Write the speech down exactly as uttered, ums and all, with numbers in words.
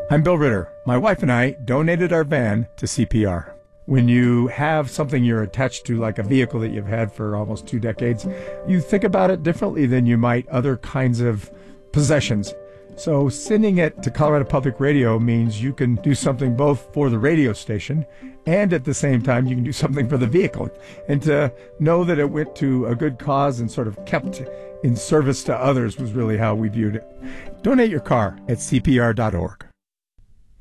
I'm Bill Ritter. My wife and I donated our van to C P R. When you have something you're attached to, like a vehicle that you've had for almost two decades, you think about it differently than you might other kinds of possessions. So sending it to Colorado Public Radio means you can do something both for the radio station and at the same time you can do something for the vehicle. And to know that it went to a good cause and sort of kept in service to others was really how we viewed it. Donate your car at C P R dot org.